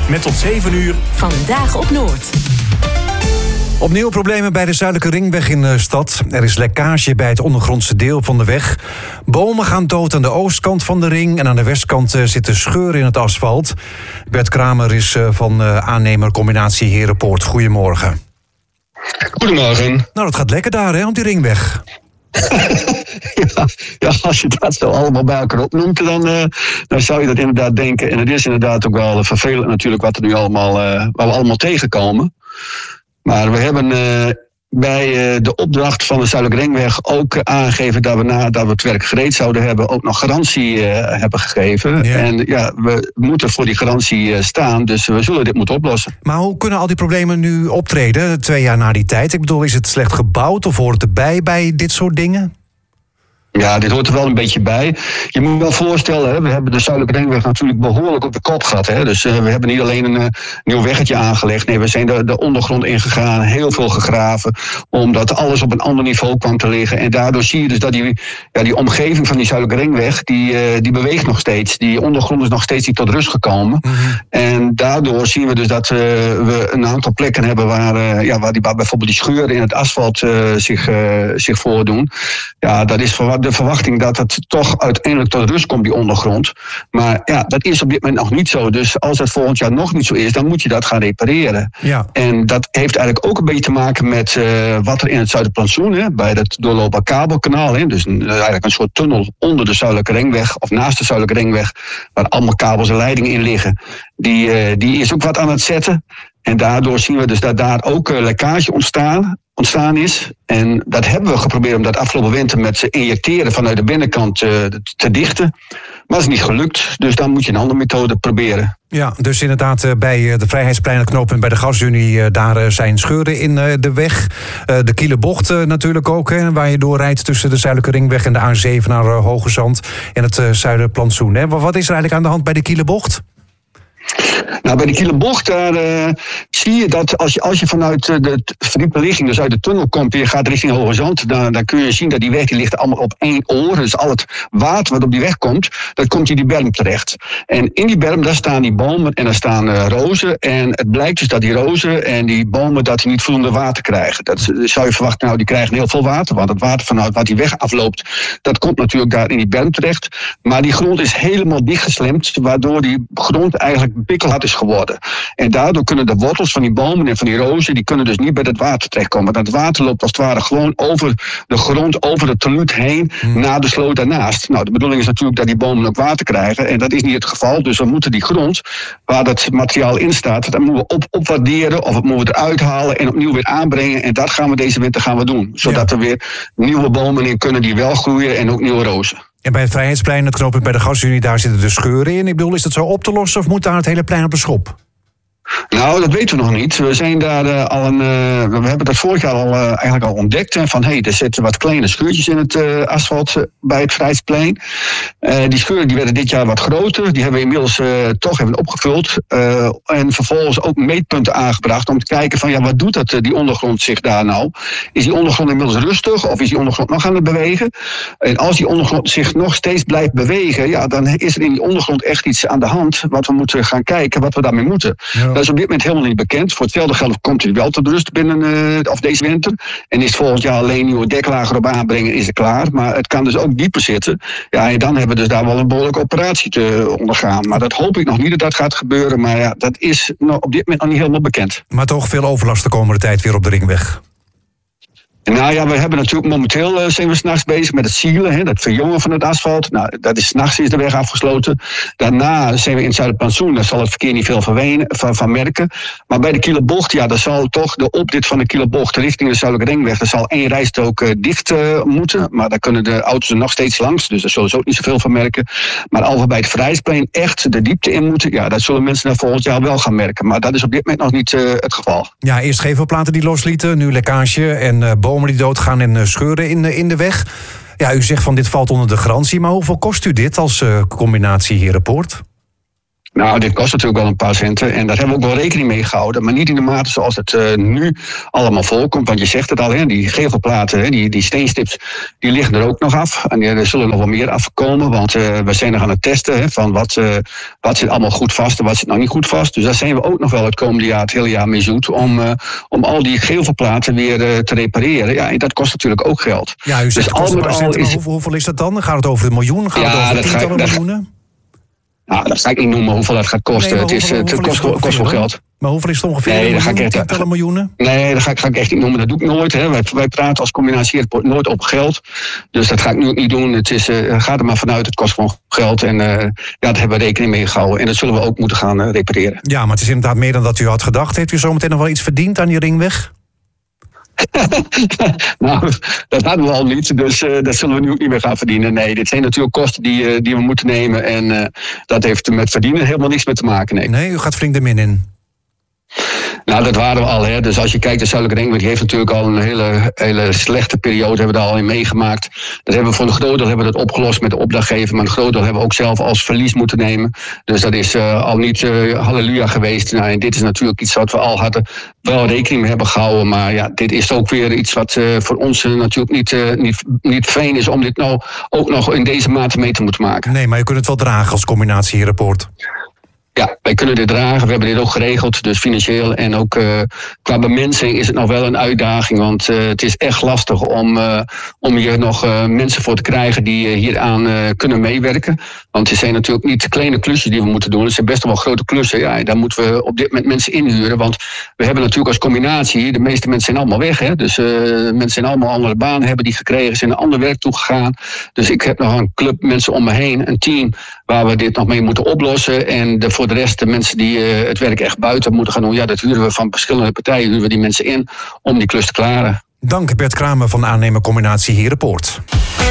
Met tot 7 uur. Vandaag op Noord. Opnieuw problemen bij de Zuidelijke Ringweg in de stad. Er is lekkage bij het ondergrondse deel van de weg. Bomen gaan dood aan de oostkant van de ring en aan de westkant zitten scheuren in het asfalt. Bert Kramer is van aannemer Combinatie Herenpoort. Goedemorgen. Goedemorgen. Nou, dat gaat lekker daar, hè, op die ringweg. Ja, als je dat zo allemaal bij elkaar opnoemt, dan zou je dat inderdaad denken. En het is inderdaad ook wel vervelend natuurlijk wat er nu allemaal, waar we allemaal tegenkomen. Maar we hebben bij de opdracht van de Zuidelijke Ringweg ook aangegeven dat we nadat we het werk gereed zouden hebben ook nog garantie hebben gegeven. Ja. En ja, we moeten voor die garantie staan, dus we zullen dit moeten oplossen. Maar hoe kunnen al die problemen nu optreden 2 jaar na die tijd? Ik bedoel, is het slecht gebouwd of hoort het erbij bij dit soort dingen? Ja, dit hoort er wel een beetje bij. Je moet je wel voorstellen, hè, we hebben de Zuidelijke Ringweg natuurlijk behoorlijk op de kop gehad. Hè. Dus we hebben niet alleen een nieuw weggetje aangelegd. Nee, we zijn de ondergrond ingegaan, heel veel gegraven. Omdat alles op een ander niveau kwam te liggen. En daardoor zie je dus dat die omgeving van die Zuidelijke Ringweg, die beweegt nog steeds. Die ondergrond is nog steeds niet tot rust gekomen. Mm-hmm. En daardoor zien we dus dat we een aantal plekken hebben waar bijvoorbeeld die scheuren in het asfalt zich voordoen. Ja, dat is de verwachting dat het toch uiteindelijk tot rust komt, die ondergrond. Maar ja, dat is op dit moment nog niet zo. Dus als het volgend jaar nog niet zo is, dan moet je dat gaan repareren. Ja. En dat heeft eigenlijk ook een beetje te maken met wat er in het Zuiderplantsoen, bij het doorloopbaar kabelkanaal, dus eigenlijk een soort tunnel onder de Zuidelijke Ringweg, of naast de Zuidelijke Ringweg, waar allemaal kabels en leidingen in liggen. Die is ook wat aan het zetten. En daardoor zien we dus dat daar ook lekkage ontstaan is. En dat hebben we geprobeerd om dat afgelopen winter met ze injecteren vanuit de binnenkant te dichten. Maar dat is niet gelukt, dus dan moet je een andere methode proberen. Ja, dus inderdaad bij de Vrijheidsplein, het knooppunt bij de Gasunie, daar zijn scheuren in de weg. De Kielerbocht natuurlijk ook, waar je doorrijdt tussen de Zuidelijke Ringweg en de A7 naar Hoogezand en het Zuiderplantsoen. Hè. Wat is er eigenlijk aan de hand bij de Kielerbocht? Nou, bij de Kielerbocht, daar zie je dat als je vanuit de verdiepe ligging, dus uit de tunnel komt, je gaat richting Hoogezand, dan kun je zien dat die weg die ligt allemaal op 1 oor. Dus al het water wat op die weg komt, dat komt in die berm terecht. En in die berm, daar staan die bomen en daar staan rozen. En het blijkt dus dat die rozen en die bomen, dat die niet voldoende water krijgen. Dat zou je verwachten, nou, die krijgen heel veel water, want het water vanuit wat die weg afloopt, dat komt natuurlijk daar in die berm terecht. Maar die grond is helemaal dichtgeslemd, waardoor die grond eigenlijk pikkelhard is geworden. En daardoor kunnen de wortels van die bomen en van die rozen, die kunnen dus niet bij het water terechtkomen. Dat water loopt als het ware gewoon over de grond, over het teluut heen, naar de sloot daarnaast. Nou, de bedoeling is natuurlijk dat die bomen ook water krijgen. En dat is niet het geval. Dus we moeten die grond, waar dat materiaal in staat, dat moeten we opwaarderen of het moeten we eruit halen en opnieuw weer aanbrengen. En dat gaan we deze winter doen. Zodat er weer nieuwe bomen in kunnen die wel groeien en ook nieuwe rozen. En bij het Vrijheidsplein, het knooppunt bij de Gasunie, daar zitten de scheuren in. Ik bedoel, is dat zo op te lossen of moet daar het hele plein op de schop? Nou, dat weten we nog niet. We zijn daar we hebben dat vorig jaar eigenlijk al ontdekt. Van er zitten wat kleine scheurtjes in het asfalt bij het Vrijheidsplein. Die scheuren die werden dit jaar wat groter. Die hebben we inmiddels toch even opgevuld. En vervolgens ook meetpunten aangebracht om te kijken van wat doet die ondergrond zich daar nou? Is die ondergrond inmiddels rustig of is die ondergrond nog aan het bewegen? En als die ondergrond zich nog steeds blijft bewegen, dan is er in die ondergrond echt iets aan de hand wat we moeten gaan kijken wat we daarmee moeten. Ja. Dat is op dit moment helemaal niet bekend. Voor hetzelfde geld komt hij wel tot rust binnen deze winter. En is volgend jaar alleen nieuwe deklagen op aanbrengen, is er klaar. Maar het kan dus ook dieper zitten. Ja, en dan hebben we dus daar wel een behoorlijke operatie te ondergaan. Maar dat hoop ik nog niet dat dat gaat gebeuren. Maar dat is op dit moment nog niet helemaal bekend. Maar toch veel overlast de komende tijd weer op de ringweg. Nou ja, we hebben natuurlijk momenteel zijn we 's nachts bezig met het sealen, het verjongen van het asfalt. Nou, dat is 's nachts is de weg afgesloten. Daarna zijn we in het Zuiderplantsoen, daar zal het verkeer niet veel van merken. Maar bij de Kielerbocht, daar zal toch de oprit van de Kielerbocht richting de Zuidelijke Ringweg, daar zal 1 rijstrook dicht moeten. Maar daar kunnen de auto's er nog steeds langs, dus daar zullen ze ook niet zoveel van merken. Maar als we bij het Vrijheidsplein echt de diepte in moeten, dat zullen mensen naar volgend jaar wel gaan merken. Maar dat is op dit moment nog niet het geval. Ja, eerst gevelplaten die loslieten, nu lekkage en bomen die doodgaan en scheuren in de weg. Ja, u zegt van dit valt onder de garantie, maar hoeveel kost u dit als Combinatie Herenpoort? Nou, dit kost natuurlijk wel een paar centen. En daar hebben we ook wel rekening mee gehouden. Maar niet in de mate zoals het nu allemaal voorkomt. Want je zegt het al, hè, die gevelplaten, hè, die steenstips, die liggen er ook nog af. En er zullen nog wel meer afkomen. Want we zijn nog aan het testen, hè, van wat zit allemaal goed vast en wat zit nog niet goed vast. Dus daar zijn we ook nog wel het komende jaar, het hele jaar mee zoet. Om al die gevelplaten weer te repareren. Ja, en dat kost natuurlijk ook geld. Ja, u zegt dus al met al hoeveel is dat dan? Gaat het over een miljoen? Gaat het over tientallen miljoenen? Nou, dat ga ik niet noemen hoeveel dat gaat kosten. Nee, het kost veel geld. Maar hoeveel is het ongeveer? Nee, tientallen miljoenen? Nee, dat ga ik echt niet noemen. Dat doe ik nooit. Hè. Wij praten als combinatieairport nooit op geld. Dus dat ga ik nu ook niet doen. Ga er maar vanuit, het kost gewoon geld. En daar hebben we rekening mee gehouden. En dat zullen we ook moeten gaan repareren. Ja, maar het is inderdaad meer dan dat u had gedacht. Heeft u zometeen nog wel iets verdiend aan die ringweg? Nou, dat hadden we al niet, dus dat zullen we nu ook niet meer gaan verdienen. Nee, dit zijn natuurlijk kosten die we moeten nemen. En dat heeft met verdienen helemaal niks mee te maken. Nee, u gaat flink de min in. Nou, dat waren we al. Hè. Dus als je kijkt, de Zuidelijke Ringweg die heeft natuurlijk al een hele slechte periode hebben we daar al in meegemaakt. Dat hebben we voor een groot deel hebben we dat opgelost met de opdrachtgever, maar een groot deel hebben we ook zelf als verlies moeten nemen. Dus dat is al niet halleluja geweest. Nou, en dit is natuurlijk iets wat we al hadden wel rekening mee hebben gehouden. Maar ja, dit is ook weer iets wat voor ons natuurlijk niet fijn is om dit nou ook nog in deze mate mee te moeten maken. Nee, maar je kunt het wel dragen als combinatierapport. Ja, wij kunnen dit dragen. We hebben dit ook geregeld, dus financieel. En ook qua bemensing is het nog wel een uitdaging. Want het is echt lastig om hier nog mensen voor te krijgen die hieraan kunnen meewerken. Want het zijn natuurlijk niet kleine klusjes die we moeten doen. Het zijn best wel grote klussen. Ja, daar moeten we op dit moment mensen inhuren. Want we hebben natuurlijk als combinatie, de meeste mensen zijn allemaal weg. Hè? Dus mensen zijn allemaal andere banen hebben die gekregen, zijn naar ander werk toegegaan. Dus ik heb nog een club mensen om me heen, een team waar we dit nog mee moeten oplossen. En voor de rest, de mensen die het werk echt buiten moeten gaan doen, ja, dat huren we van verschillende partijen, huren we die mensen in om die klus te klaren. Dank Bert Kramer van aannemer Combinatie Herenpoort.